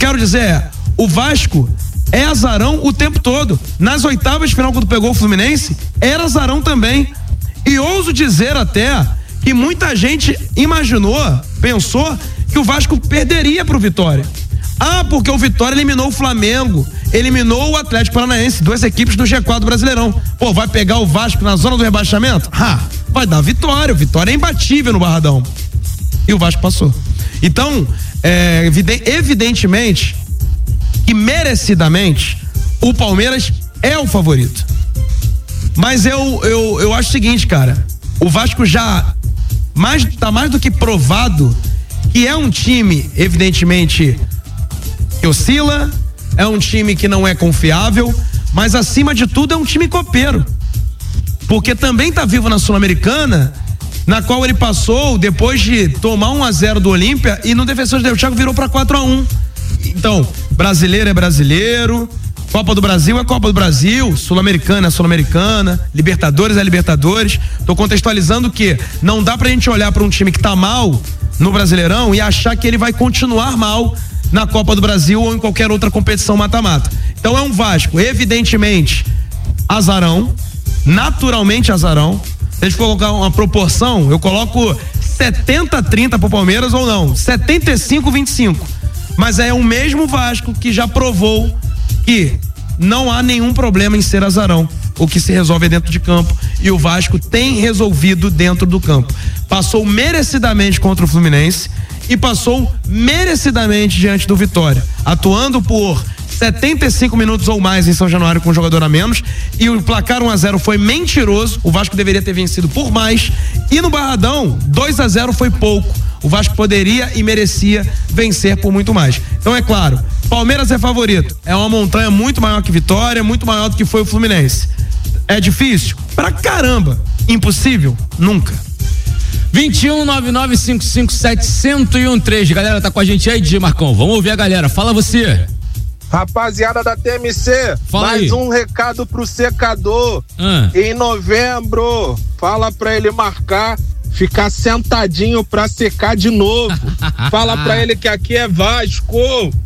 quero dizer é, o Vasco é azarão o tempo todo. Nas oitavas de final, quando pegou o Fluminense, era azarão também. E ouso dizer até que muita gente pensou que o Vasco perderia pro Vitória. Porque o Vitória eliminou o Flamengo, eliminou o Atlético Paranaense, 2 equipes do G4 do Brasileirão. Vai pegar o Vasco na zona do rebaixamento? Vai dar Vitória. O Vitória é imbatível no Barradão. E o Vasco passou. Então, evidentemente que merecidamente o Palmeiras é o favorito. Mas eu acho o seguinte, cara, o Vasco já tá mais do que provado que é um time, evidentemente, que oscila, é um time que não é confiável, mas acima de tudo é um time copeiro. Porque também tá vivo na Sul-Americana, na qual ele passou depois de tomar 1-0 do Olímpia e no Defensores del Chaco virou pra 4-1. Então, brasileiro é brasileiro, Copa do Brasil é Copa do Brasil, Sul-Americana é Sul-Americana, Libertadores é Libertadores. Tô contextualizando que não dá pra gente olhar pra um time que tá mal no Brasileirão e achar que ele vai continuar mal na Copa do Brasil ou em qualquer outra competição mata-mata. Então é um Vasco, evidentemente, azarão, naturalmente azarão. Se a gente colocar uma proporção, eu coloco 70-30 pro Palmeiras ou não, 75-25. Mas é o mesmo Vasco que já provou que não há nenhum problema em ser azarão. O que se resolve é dentro de campo e o Vasco tem resolvido dentro do campo. Passou merecidamente contra o Fluminense e passou merecidamente diante do Vitória, atuando por 75 minutos ou mais em São Januário com um jogador a menos, e o placar 1-0 foi mentiroso. O Vasco deveria ter vencido por mais, e no Barradão 2-0 foi pouco. O Vasco poderia e merecia vencer por muito mais. Então é claro, Palmeiras é favorito, é uma montanha muito maior que Vitória, muito maior do que foi o Fluminense. É difícil? Pra caramba. Impossível? Nunca. 2199557113. Galera, tá com a gente aí, DJ Marcão. Vamos ouvir a galera. Fala você. Rapaziada da TMC, fala mais aí. Um recado pro secador. Em novembro, fala pra ele marcar, ficar sentadinho pra secar de novo. Fala pra ele que aqui é Vasco.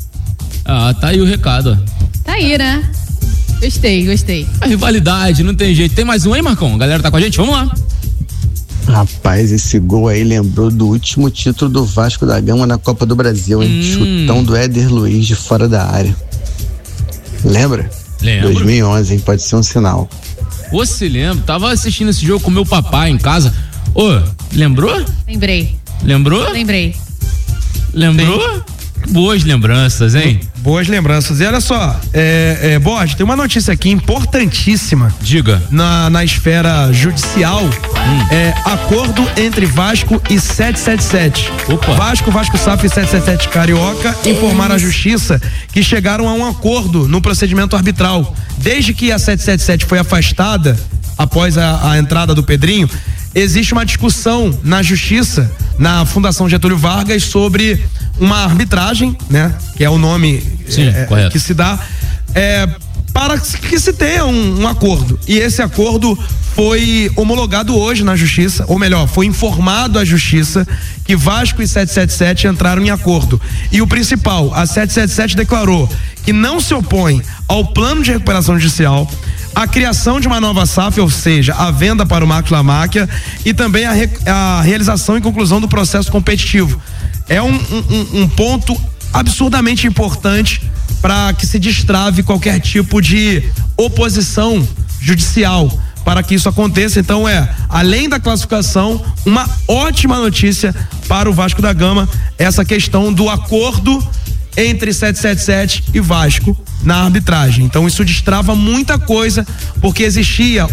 Tá aí o recado. Tá aí, né? Gostei. A rivalidade, não tem jeito. Tem mais um aí, Marcão? A galera tá com a gente? Vamos lá. Rapaz, esse gol aí lembrou do último título do Vasco da Gama na Copa do Brasil, hein? Chutão do Éder Luiz de fora da área. Lembra? Lembro. 2011, hein? Pode ser um sinal. Você lembra? Tava assistindo esse jogo com meu papai em casa. Lembrou? Lembrei. Lembrou? Lembrei. Lembrou? Boas lembranças, hein? Boas lembranças. E olha só, Borges, tem uma notícia aqui importantíssima. Diga. Na esfera judicial. Acordo entre Vasco e 777. Opa. Vasco SAF e 777 Carioca informaram à justiça que chegaram a um acordo no procedimento arbitral. Desde que a 777 foi afastada após a entrada do Pedrinho, existe uma discussão na justiça, na Fundação Getúlio Vargas, sobre uma arbitragem, né? Que é o nome que se dá, para que se tenha um acordo. E esse acordo foi homologado hoje na justiça, ou melhor, foi informado à justiça que Vasco e 777 entraram em acordo. E o principal, a 777 declarou que não se opõe ao plano de recuperação judicial, a criação de uma nova SAF, ou seja, a venda para o Marcos Lamáquia, e também a realização e conclusão do processo competitivo. É um ponto absurdamente importante para que se destrave qualquer tipo de oposição judicial para que isso aconteça. Então além da classificação, uma ótima notícia para o Vasco da Gama, essa questão do acordo entre 777 e Vasco na arbitragem. Então isso destrava muita coisa, porque existia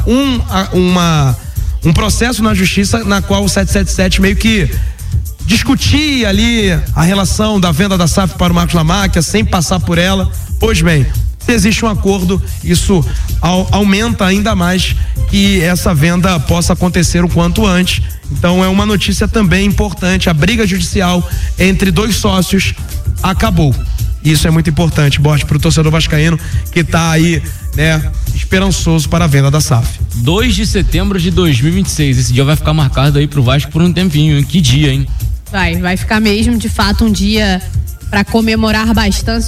um processo na justiça na qual o 777 meio que discutia ali a relação da venda da SAF para o Marcos Lamáquia sem passar por ela. Pois bem, se existe um acordo, isso aumenta ainda mais que essa venda possa acontecer o quanto antes. Então é uma notícia também importante. A briga judicial entre dois sócios acabou. Isso é muito importante, Borges, para o torcedor vascaíno que está aí, né, esperançoso para a venda da SAF. 2 de setembro de 2026. Esse dia vai ficar marcado aí pro Vasco por um tempinho, hein? Que dia, hein? Vai ficar mesmo, de fato, um dia para comemorar bastante